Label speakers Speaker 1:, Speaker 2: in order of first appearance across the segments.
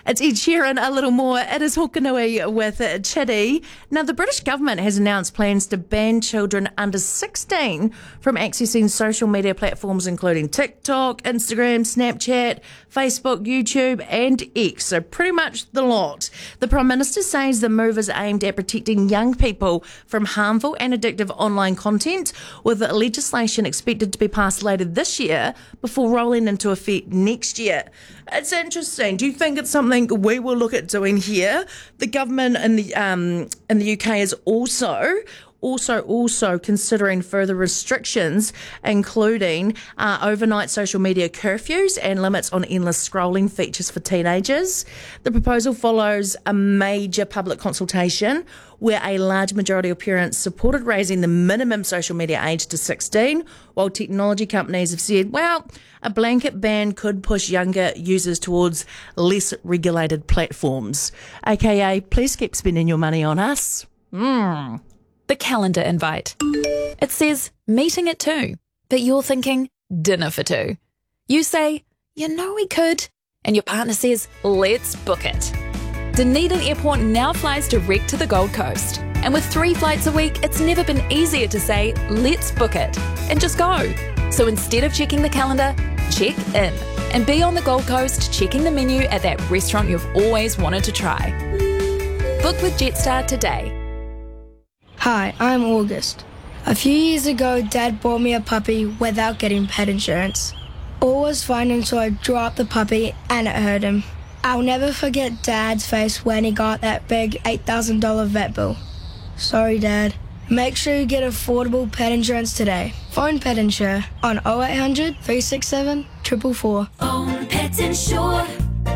Speaker 1: It's Ed Sheeran, a little more. It is Hokanui with Chitty. Now, the British government has announced plans to ban children under 16 from accessing social media platforms including TikTok, Instagram, Snapchat, Facebook, YouTube and X. So pretty much the lot. The Prime Minister says the move is aimed at protecting young people from harmful and addictive online content, with legislation expected to be passed later this year before rolling into effect next year. It's interesting. Do you think it's something we will look at doing here? The government in the UK is also considering further restrictions, including overnight social media curfews and limits on endless scrolling features for teenagers. The proposal follows a major public consultation where a large majority of parents supported raising the minimum social media age to 16, while technology companies have said, well, a blanket ban could push younger users towards less regulated platforms. AKA, please keep spending your money on us.
Speaker 2: The calendar invite. It says meeting at 2, but you're thinking dinner for 2. You say, we could, and your partner says, let's book it. Dunedin Airport now flies direct to the Gold Coast, and with 3 flights a week, it's never been easier to say, let's book it, and just go. So instead of checking the calendar, check in, and be on the Gold Coast checking the menu at that restaurant you've always wanted to try. Book with Jetstar today.
Speaker 3: Hi, I'm August. A few years ago, Dad bought me a puppy without getting pet insurance. All was fine until I dropped the puppy and it hurt him. I'll never forget Dad's face when he got that big $8,000 vet bill. Sorry, Dad. Make sure you get affordable pet insurance today. Phone Pet Insure on 0800 367 444.
Speaker 4: Phone Pet Insure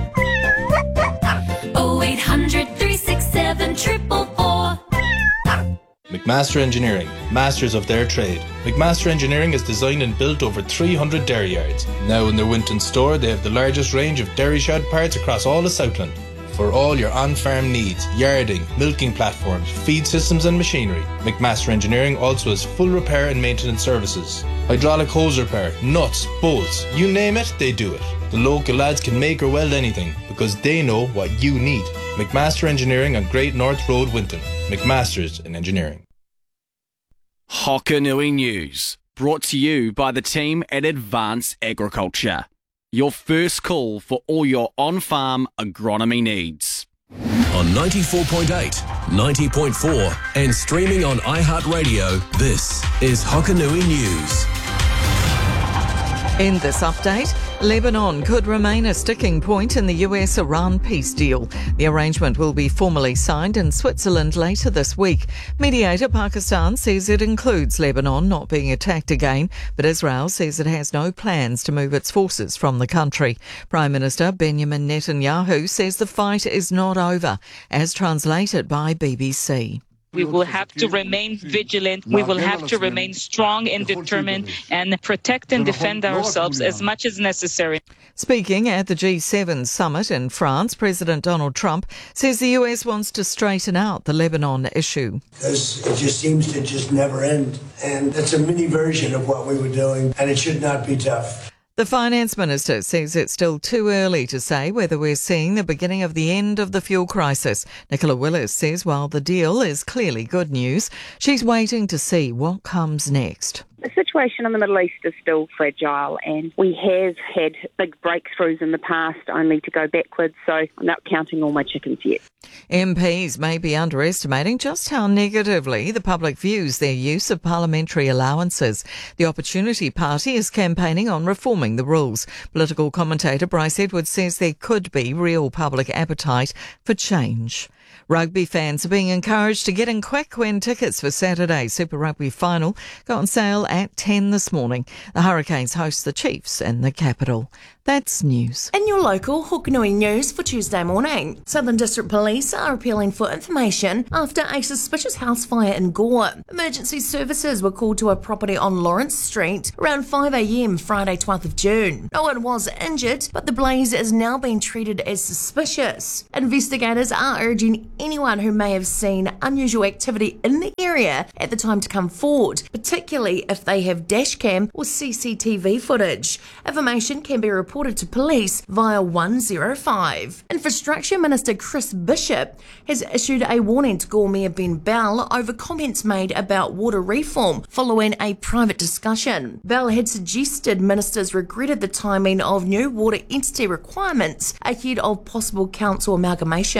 Speaker 4: 0800 367 444.
Speaker 5: McMaster Engineering, masters of their trade. McMaster Engineering has designed and built over 300 dairy yards. Now in their Winton store, they have the largest range of dairy shed parts across all of Southland. For all your on-farm needs, yarding, milking platforms, feed systems and machinery, McMaster Engineering also has full repair and maintenance services. Hydraulic hose repair, nuts, bolts, you name it, they do it. The local lads can make or weld anything because they know what you need. McMaster Engineering on Great North Road, Winton. McMaster's in Engineering.
Speaker 6: Hokanui News, brought to you by the team at Advanced Agriculture. Your first call for all your on-farm agronomy needs.
Speaker 7: On 94.8, 90.4 and streaming on iHeartRadio, this is Hokanui News.
Speaker 8: In this update, Lebanon could remain a sticking point in the US-Iran peace deal. The arrangement will be formally signed in Switzerland later this week. Mediator Pakistan says it includes Lebanon not being attacked again, but Israel says it has no plans to move its forces from the country. Prime Minister Benjamin Netanyahu says the fight is not over, as translated by BBC.
Speaker 9: We will have to remain vigilant. We will have to remain strong and determined and protect and defend ourselves as much as necessary.
Speaker 8: Speaking at the G7 summit in France, President Donald Trump says the US wants to straighten out the Lebanon issue.
Speaker 10: Because it just seems to just never end. And it's a mini version of what we were doing, and it should not be tough.
Speaker 8: The Finance Minister says it's still too early to say whether we're seeing the beginning of the end of the fuel crisis. Nicola Willis says while the deal is clearly good news, she's waiting to see what comes next.
Speaker 11: The situation in the Middle East is still fragile, and we have had big breakthroughs in the past only to go backwards, so I'm not counting all my chickens yet.
Speaker 8: MPs may be underestimating just how negatively the public views their use of parliamentary allowances. The Opportunity Party is campaigning on reforming the rules. Political commentator Bryce Edwards says there could be real public appetite for change. Rugby fans are being encouraged to get in quick when tickets for Saturday's Super Rugby final go on sale at 10 this morning. The Hurricanes host the Chiefs in the capital. That's news.
Speaker 1: In your local Hokanui News for Tuesday morning, Southern District Police are appealing for information after a suspicious house fire in Gore. Emergency services were called to a property on Lawrence Street around 5 a.m. Friday 12th of June. No one was injured, but the blaze is now being treated as suspicious. Investigators are urging anyone who may have seen unusual activity in the area at the time to come forward, particularly if they have dashcam or CCTV footage. Information can be reported reported to police via 105. Infrastructure Minister Chris Bishop has issued a warning to Gore Mayor Ben Bell over comments made about water reform following a private discussion. Bell had suggested ministers regretted the timing of new water entity requirements ahead of possible council amalgamation.